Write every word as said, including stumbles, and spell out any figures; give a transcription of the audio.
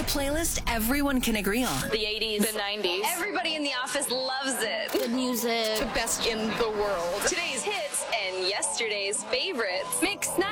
playlist everyone can agree on. The eighties, the nineties. Everybody in the office loves it. The music. The best in the world. Today's hits and yesterday's favorites. Mix night.